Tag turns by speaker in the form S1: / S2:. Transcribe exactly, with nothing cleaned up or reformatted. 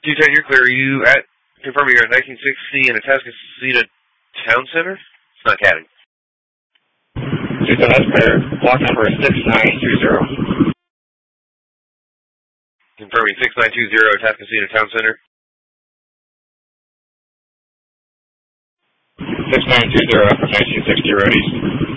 S1: two ten, you're clear. Are you at, confirming you're at nineteen sixty in Atascocita Town Center? It's not catting.
S2: two ten, that's clear. Block number is six nine two zero.
S1: Confirming six nine two zero Atascocita Town Center.
S2: six nine two zero from nineteen sixty Road East.